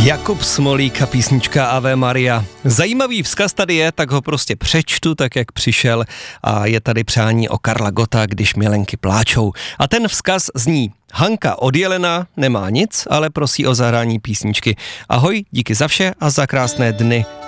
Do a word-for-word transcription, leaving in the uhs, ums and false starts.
Jakub Smolík a písnička Ave Maria. Zajímavý vzkaz tady je, tak ho prostě přečtu, tak jak přišel, a je tady přání o Karla Gotta, Když milenky pláčou. A ten vzkaz zní: Hanka od Jelena nemá nic, ale prosí o zahrání písničky. Ahoj, díky za vše a za krásné dny.